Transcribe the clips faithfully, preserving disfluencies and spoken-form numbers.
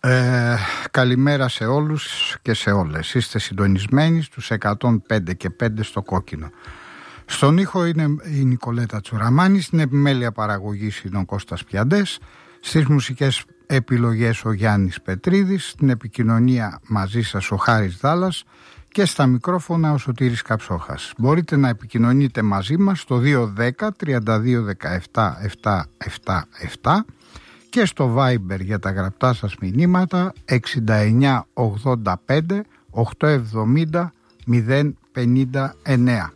Ε, καλημέρα σε όλους και σε όλες. Είστε συντονισμένοι στους εκατόν πέντε και πέντε στο κόκκινο. Στον ήχο είναι η Νικολέτα Τσουραμάνη, στην επιμέλεια παραγωγής είναι ο Κώστας Πιαντές, στις μουσικές επιλογές ο Γιάννης Πετρίδης, στην επικοινωνία μαζί σας ο Χάρης Δάλλας και στα μικρόφωνα ο Σωτήρης Καψόχας. Μπορείτε να επικοινωνείτε μαζί μας στο δύο ένα μηδέν τριάντα δύο δεκαεπτά εβδομήντα επτά επτά και στο Viber για τα γραπτά σας μηνύματα εξήντα εννιά ογδόντα πέντε οκτακόσια εβδομήντα μηδέν πενήντα εννέα.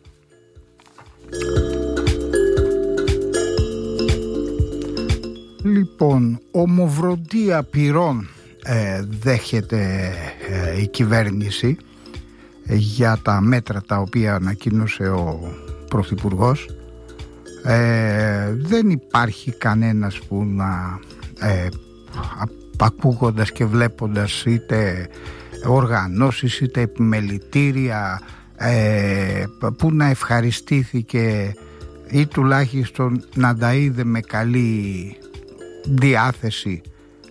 Λοιπόν, ομοβροντία πυρών ε, δέχεται ε, η κυβέρνηση ε, για τα μέτρα τα οποία ανακοίνωσε ο Πρωθυπουργός. Ε, δεν υπάρχει κανένας που να ε, ακούγοντας και βλέποντας είτε οργανώσεις είτε επιμελητήρια ε, που να ευχαριστήθηκε ή τουλάχιστον να τα είδε με καλή διάθεση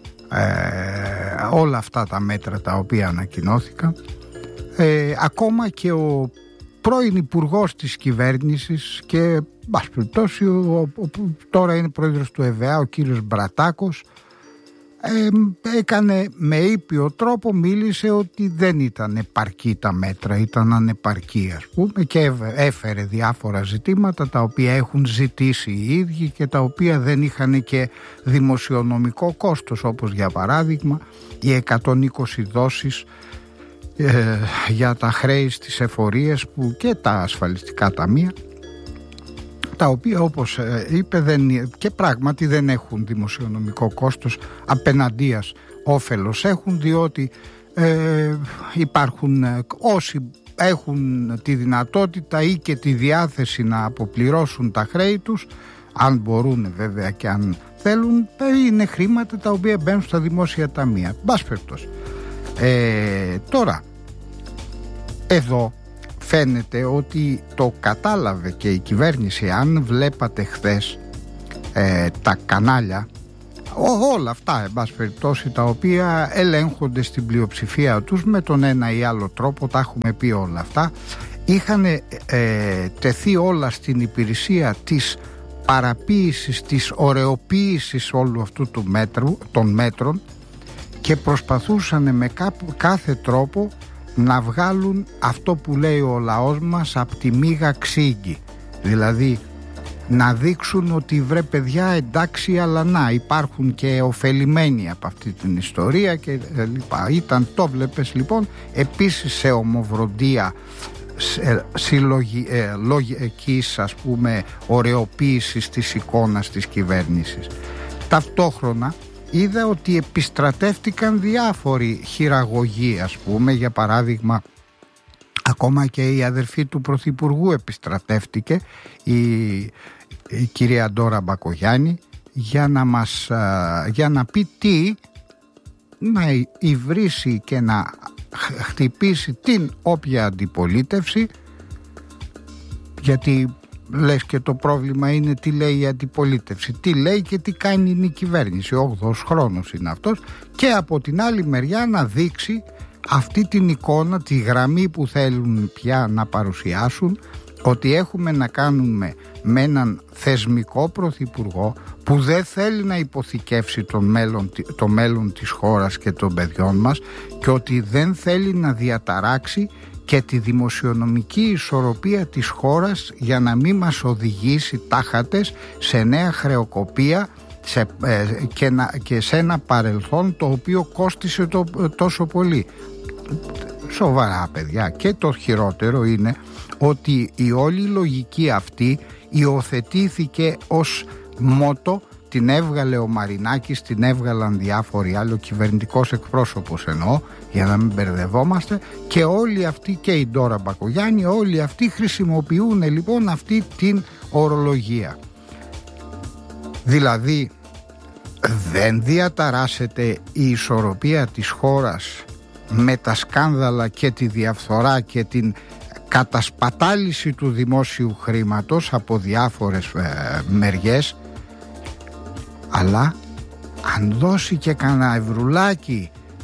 ε, όλα αυτά τα μέτρα τα οποία ανακοινώθηκαν. Ε, ακόμα και ο πρώην υπουργός της κυβέρνησης και μπας περιπτώσει ο, ο, ο, τώρα είναι πρόεδρος του ΕΒΑ, ο κύριος Μπρατάκος, ε, έκανε με ήπιο τρόπο, μίλησε ότι δεν ήταν επαρκή τα μέτρα, ήταν ανεπαρκή ας πούμε, και έφερε διάφορα ζητήματα τα οποία έχουν ζητήσει οι ίδιοι και τα οποία δεν είχαν και δημοσιονομικό κόστος, όπως για παράδειγμα οι εκατόν είκοσι δόσεις ε, για τα χρέη στις εφορίες που και τα ασφαλιστικά ταμεία, τα οποία όπως είπε δεν, και πράγματι δεν έχουν δημοσιονομικό κόστος, απέναντίας όφελος έχουν, διότι ε, υπάρχουν όσοι έχουν τη δυνατότητα ή και τη διάθεση να αποπληρώσουν τα χρέη τους, αν μπορούν βέβαια και αν θέλουν, είναι χρήματα τα οποία μπαίνουν στα δημόσια ταμεία. Μπας περιπτώσει. Ε, τώρα εδώ φαίνεται ότι το κατάλαβε και η κυβέρνηση. Αν βλέπατε χθες ε, τα κανάλια, ό, όλα αυτά εν πάση περιπτώσει, τα οποία ελέγχονται στην πλειοψηφία τους με τον ένα ή άλλο τρόπο, τα έχουμε πει όλα αυτά, είχαν ε, τεθεί όλα στην υπηρεσία της παραποίησης, της ωρεοποίησης όλου αυτού του μέτρου, των μέτρων, και προσπαθούσαν με κάθε τρόπο να βγάλουν αυτό που λέει ο λαός μας από τη μίγα ξύγκη. Δηλαδή να δείξουν ότι βρε παιδιά εντάξει, αλλά να υπάρχουν και ωφελημένοι από αυτή την ιστορία και λοιπά. Ήταν, το βλέπεις λοιπόν, επίσης σε ομοβροντία συλλογικής ας πούμε ωρεοποίησης της εικόνας της κυβέρνησης. Ταυτόχρονα είδα ότι επιστρατεύτηκαν διάφοροι χειραγωγοί, ας πούμε, για παράδειγμα ακόμα και η αδερφή του Πρωθυπουργού επιστρατεύτηκε, η, η κυρία Ντόρα Μπακογιάννη, για να μας για να πει τι, να υβρίσει και να χτυπήσει την όποια αντιπολίτευση, γιατί λες και το πρόβλημα είναι τι λέει η αντιπολίτευση, τι λέει και τι κάνει η κυβέρνηση. Ο όγδοος χρόνος είναι αυτός, και από την άλλη μεριά να δείξει αυτή την εικόνα, τη γραμμή που θέλουν πια να παρουσιάσουν, ότι έχουμε να κάνουμε με έναν θεσμικό πρωθυπουργό που δεν θέλει να υποθηκεύσει το μέλλον, το μέλλον της χώρας και των παιδιών μας, και ότι δεν θέλει να διαταράξει και τη δημοσιονομική ισορροπία της χώρας για να μην μας οδηγήσει τάχατες σε νέα χρεοκοπία σε, ε, και, να, και σε ένα παρελθόν το οποίο κόστισε το, τόσο πολύ. Σοβαρά παιδιά. Και το χειρότερο είναι ότι η όλη λογική αυτή υιοθετήθηκε ως μότο, την έβγαλε ο Μαρινάκης, την έβγαλαν διάφοροι άλλοι, ο κυβερνητικός εκπρόσωπος εννοώ, για να μην μπερδευόμαστε, και όλοι αυτοί, και η Ντόρα Μπακογιάννη, όλοι αυτοί χρησιμοποιούν λοιπόν αυτή την ορολογία. Δηλαδή δεν διαταράσσεται η ισορροπία της χώρας με τα σκάνδαλα και τη διαφθορά και την κατασπατάληση του δημόσιου χρήματος από διάφορες ε, μεριές, αλλά αν δώσει και κανένα ευρουλάκι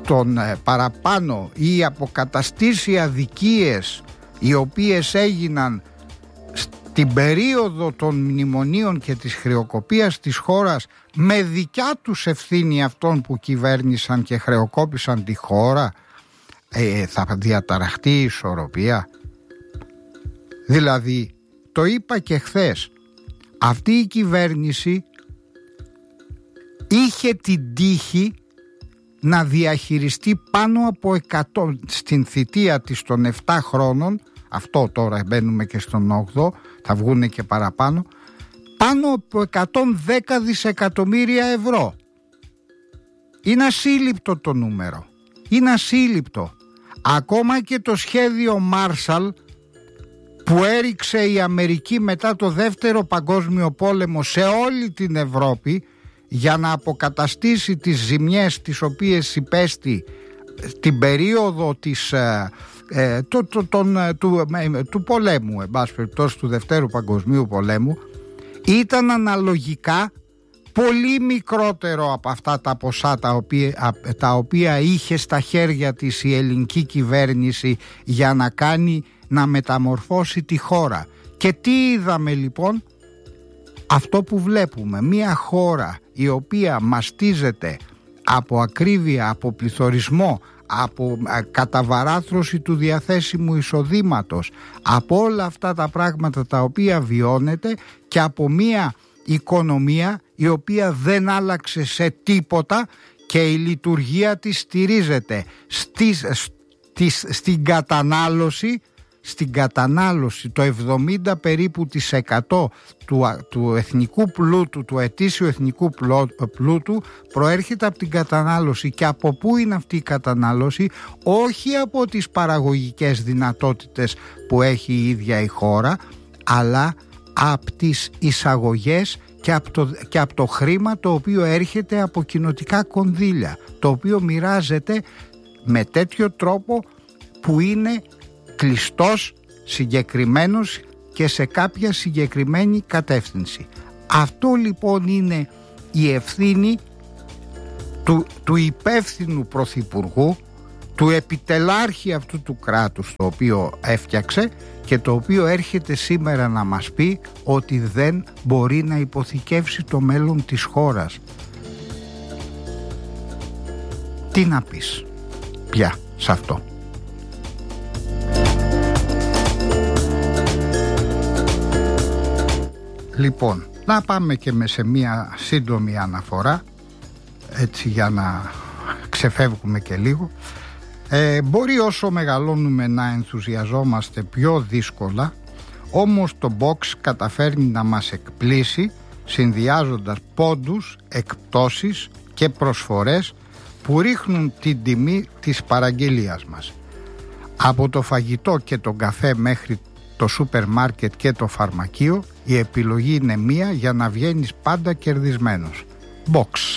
στον ε, παραπάνω ή αποκαταστήσει αδικίες οι οποίες έγιναν στην περίοδο των μνημονίων και της χρεοκοπίας της χώρας με δικιά τους ευθύνη αυτών που κυβέρνησαν και χρεοκόπησαν τη χώρα, ε, θα διαταραχτεί η ισορροπία? Δηλαδή, το είπα και χθες, αυτή η κυβέρνηση είχε την τύχη να διαχειριστεί πάνω από εκατό στην θητεία της των επτά χρόνων, αυτό τώρα μπαίνουμε και στον όγδοο, θα βγούνε και παραπάνω, πάνω από εκατόν δέκα δισεκατομμύρια ευρώ. Είναι ασύλληπτο το νούμερο, είναι ασύλληπτο. Ακόμα και το σχέδιο Marshall που έριξε η Αμερική μετά το δεύτερο παγκόσμιο πόλεμο σε όλη την Ευρώπη για να αποκαταστήσει τις ζημιές τις οποίες υπέστη την περίοδο της, ε, το, το, τον, του, ε, του πολέμου, εν πάση περιπτώσει του Δευτέρου Παγκοσμίου Πολέμου, ήταν αναλογικά πολύ μικρότερο από αυτά τα ποσά τα οποία, τα οποία είχε στα χέρια της η ελληνική κυβέρνηση για να κάνει, να μεταμορφώσει τη χώρα. Και τι είδαμε λοιπόν? Αυτό που βλέπουμε, μια χώρα η οποία μαστίζεται από ακρίβεια, από πληθωρισμό, από καταβαράθρωση του διαθέσιμου εισοδήματος, από όλα αυτά τα πράγματα τα οποία βιώνεται και από μια οικονομία η οποία δεν άλλαξε σε τίποτα και η λειτουργία της στηρίζεται στις, στις, στην κατανάλωση στην κατανάλωση. Το εβδομήντα περίπου της εκατό του, του εθνικού πλούτου, του ετήσιου εθνικού πλούτου προέρχεται από την κατανάλωση. Και από πού είναι αυτή η κατανάλωση? Όχι από τις παραγωγικές δυνατότητες που έχει η ίδια η χώρα, αλλά από τις εισαγωγές και από το, και από το χρήμα το οποίο έρχεται από κοινοτικά κονδύλια, το οποίο μοιράζεται με τέτοιο τρόπο που είναι κλειστός, συγκεκριμένος και σε κάποια συγκεκριμένη κατεύθυνση. Αυτό λοιπόν είναι η ευθύνη του, του υπεύθυνου πρωθυπουργού, του επιτελάρχη αυτού του κράτους το οποίο έφτιαξε και το οποίο έρχεται σήμερα να μας πει ότι δεν μπορεί να υποθηκεύσει το μέλλον της χώρας. Τι να πεις πια σε αυτό? Λοιπόν, να πάμε και με σε μία σύντομη αναφορά, έτσι για να ξεφεύγουμε και λίγο. Ε, μπορεί όσο μεγαλώνουμε να ενθουσιαζόμαστε πιο δύσκολα, όμως το box καταφέρνει να μας εκπλήσει συνδυάζοντας πόντους, εκπτώσεις και προσφορές που ρίχνουν την τιμή της παραγγελίας μας. Από το φαγητό και τον καφέ μέχρι το σούπερ μάρκετ και το φαρμακείο, η επιλογή είναι μία για να βγαίνεις πάντα κερδισμένος. Box.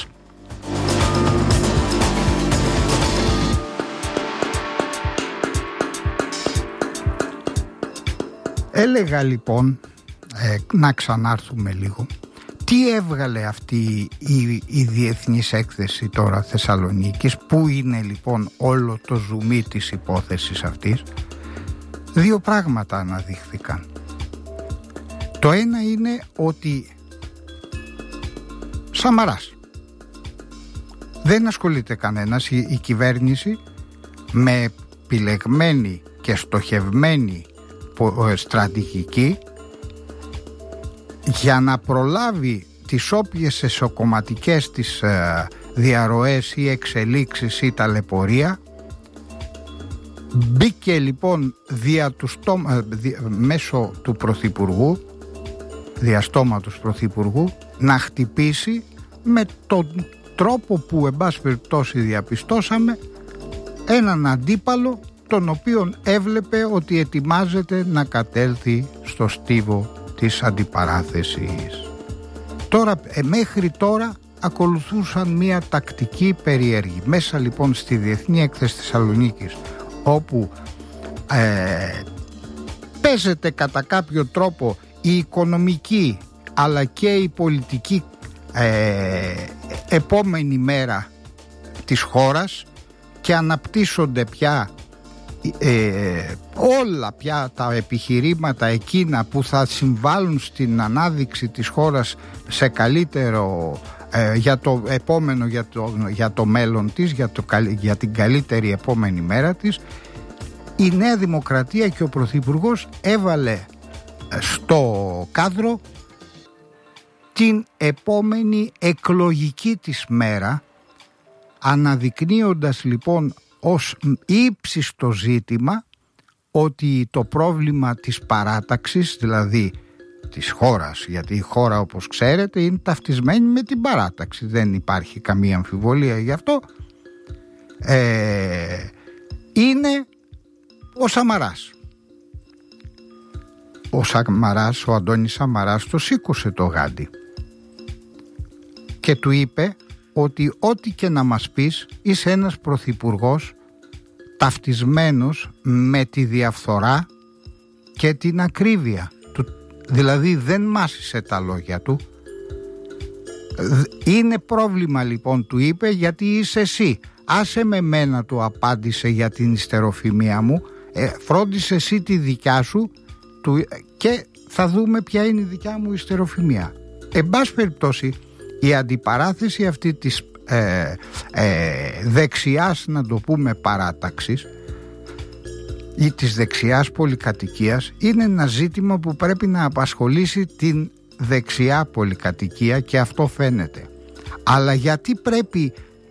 Έλεγα λοιπόν, ε, να ξανάρθουμε λίγο, τι έβγαλε αυτή η, η διεθνής έκθεση τώρα Θεσσαλονίκης, πού είναι λοιπόν όλο το ζουμί της υπόθεσης αυτής? Δύο πράγματα αναδείχθηκαν. Το ένα είναι ότι Σαμαράς, δεν ασχολείται κανένας, η, η κυβέρνηση με επιλεγμένη και στοχευμένη στρατηγική για να προλάβει τις όποιες εσωκομματικές της ε, διαρροές ή εξελίξεις ή ταλαιπωρία. Μπήκε λοιπόν δια του στόμα, δια, μέσω του Πρωθυπουργού, διαστόματος Πρωθυπουργού, να χτυπήσει με τον τρόπο που εν πάση περιπτώσει διαπιστώσαμε έναν αντίπαλο τον οποίον έβλεπε ότι ετοιμάζεται να κατέλθει στο στίβο της αντιπαράθεσης. Τώρα, ε, μέχρι τώρα ακολουθούσαν μια τακτική περίεργη. Μέσα λοιπόν στη Διεθνή Έκθεση Θεσσαλονίκης, όπου ε, παίζεται κατά κάποιο τρόπο η οικονομική αλλά και η πολιτική ε, επόμενη μέρα της χώρας και αναπτύσσονται πια ε, όλα πια τα επιχειρήματα εκείνα που θα συμβάλλουν στην ανάδειξη της χώρας σε καλύτερο ε, για το επόμενο, για το, για το μέλλον της, για, το, για την καλύτερη επόμενη μέρα της. Η Νέα Δημοκρατία και ο Πρωθυπουργός έβαλε στο κάδρο την επόμενη εκλογική της μέρα, αναδεικνύοντας λοιπόν ως ύψιστο ζήτημα ότι το πρόβλημα της παράταξης, δηλαδή της χώρας, γιατί η χώρα όπως ξέρετε είναι ταυτισμένη με την παράταξη, δεν υπάρχει καμία αμφιβολία γι' αυτό, ε, είναι ο Σαμαράς. Ο Σαμαράς, ο Αντώνης Σαμαράς το σήκωσε το γάντι και του είπε ότι ό,τι και να μας πεις είσαι ένας πρωθυπουργός ταυτισμένος με τη διαφθορά και την ακρίβεια του, δηλαδή δεν μάσησε τα λόγια του. Είναι πρόβλημα λοιπόν, του είπε, γιατί είσαι εσύ. Άσε με μένα, του απάντησε, για την ιστεροφημία μου, ε, φρόντισε εσύ τη δικιά σου του, και θα δούμε ποια είναι η δικιά μου ιστεροφημία. Εν πάση περιπτώσει, η αντιπαράθεση αυτή της ε, ε, δεξιάς, να το πούμε, παράταξης ή της δεξιάς πολυκατοικίας είναι ένα ζήτημα που πρέπει να απασχολήσει την δεξιά πολυκατοικία και αυτό φαίνεται. Αλλά γιατί πρέπει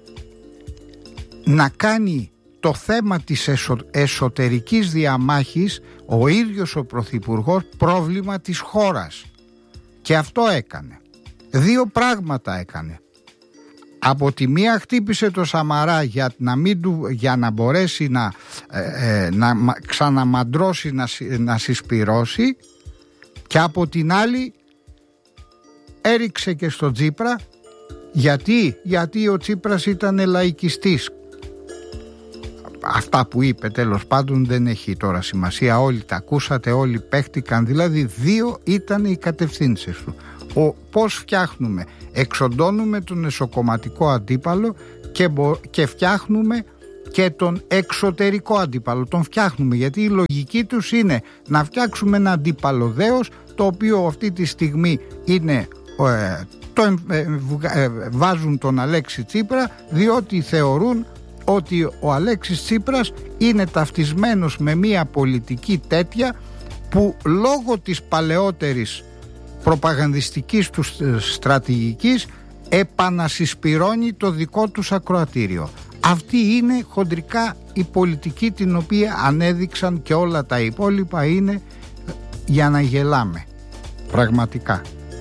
να κάνει το θέμα της εσω, εσωτερικής διαμάχης ο ίδιος ο Πρωθυπουργός πρόβλημα της χώρας? Και αυτό έκανε. Δύο πράγματα έκανε. Από τη μία χτύπησε το Σαμαρά για να, μην του, για να μπορέσει να, ε, ε, να ξαναμαντρώσει, να, να συσπυρώσει, και από την άλλη έριξε και στο Τσίπρα. Γιατί? Γιατί ο Τσίπρας ήταν λαϊκιστής. Αυτά που είπε τέλος πάντων δεν έχει τώρα σημασία, όλοι τα ακούσατε, όλοι παίχτηκαν, δηλαδή δύο ήταν οι κατευθύνσεις του. Ο, πώς φτιάχνουμε? Εξοντώνουμε τον εσωκομματικό αντίπαλο και, μπο, και φτιάχνουμε και τον εξωτερικό αντίπαλο. Τον φτιάχνουμε γιατί η λογική τους είναι να φτιάξουμε ένα αντίπαλο δέος, το οποίο αυτή τη στιγμή είναι ε, το, ε, ε, βάζουν τον Αλέξη Τσίπρα, διότι θεωρούν ότι ο Αλέξης Τσίπρας είναι ταυτισμένος με μια πολιτική τέτοια που λόγω της παλαιότερης προπαγανδιστικής του στρατηγικής επανασυσπυρώνει το δικό τους ακροατήριο. Αυτή είναι χοντρικά η πολιτική την οποία ανέδειξαν, και όλα τα υπόλοιπα είναι για να γελάμε πραγματικά.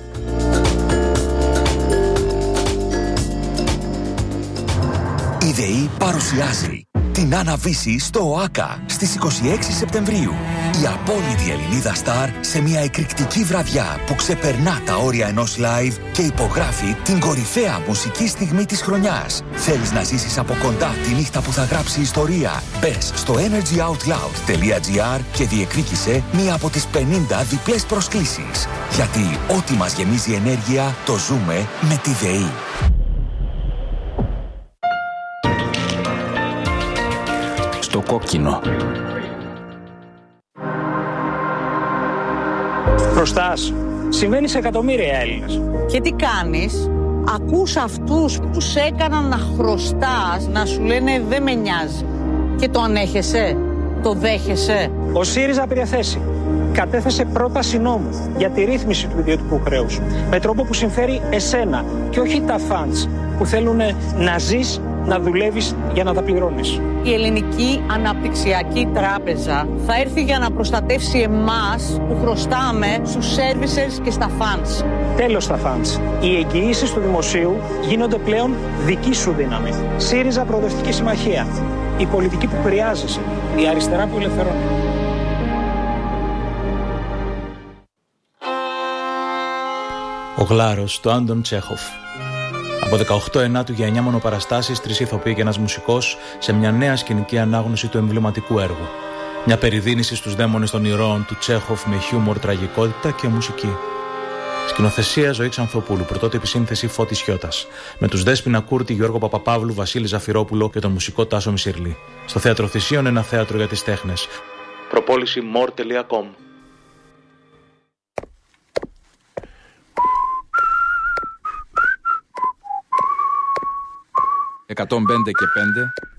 Η ΔΕΗ παρουσιάζει την Άννα Βύση στο ΟΑΚΑ στις είκοσι έξι Σεπτεμβρίου. Η απόλυτη Ελληνίδα στάρ σε μια εκρηκτική βραδιά που ξεπερνά τα όρια ενός live και υπογράφει την κορυφαία μουσική στιγμή της χρονιάς. Θέλεις να ζήσεις από κοντά τη νύχτα που θα γράψει ιστορία? Μπες στο energy out loud τελεία gr και διεκδίκησε μία από τις πενήντα διπλές προσκλήσεις. Γιατί ό,τι μας γεμίζει ενέργεια το ζούμε με τη ΔΕΗ. Στο κόκκινο. Χρωστάς. Συμβαίνει σε εκατομμύρια Έλληνες. Και τι κάνεις? Ακούς αυτούς που σε έκαναν να χρωστάς να σου λένε δεν με νοιάζει. Και το ανέχεσαι? Το δέχεσαι? Ο ΣΥΡΙΖΑ πήρε θέση. Κατέθεσε πρόταση νόμου για τη ρύθμιση του ιδιωτικού χρέους. Με τρόπο που συμφέρει εσένα και όχι τα φαντς που θέλουν να ζεις, να δουλεύεις για να τα πληρώνεις. Η Ελληνική Αναπτυξιακή Τράπεζα θα έρθει για να προστατεύσει εμάς που χρωστάμε στους services και στα funds. Τέλος στα funds. Οι εγγυήσεις του δημοσίου γίνονται πλέον δική σου δύναμη. ΣΥΡΙΖΑ Προοδευτική Συμμαχία. Η πολιτική που χρειάζεσαι. Η αριστερά που ελευθερώνει. Ο Γλάρος, το Άντων Τσέχοφ. Από δεκαοκτώ ενάτου για εννιά μονοπαραστάσεις, τρεις ηθοποιοί και ένας μουσικός σε μια νέα σκηνική ανάγνωση του εμβληματικού έργου. Μια περιδίνηση στους δαίμονες των ηρώων του Τσέχοφ με χιούμορ, τραγικότητα και μουσική. Σκηνοθεσία Ζωή Ξανθοπούλου, πρωτότυπη σύνθεση Φώτης Χιώτας. Με τους Δέσποινα Κούρτη, Γιώργο Παπαπαύλου, Βασίλη Ζαφυρόπουλο και τον μουσικό Τάσο Μισηρλή. Στο Θέατρο Θησίων, ένα θέατρο για τις τέχνες. Προπόληση more τελεία com. εκατόν πέντε και πέντε